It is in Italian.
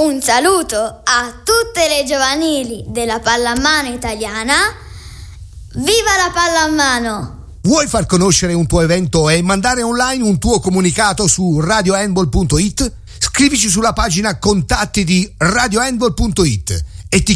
Un saluto a tutte le giovanili della pallamano italiana. Viva la pallamano! Vuoi far conoscere un tuo evento e mandare online un tuo comunicato su radiohandball.it? Scrivici sulla pagina contatti di radiohandball.it e ti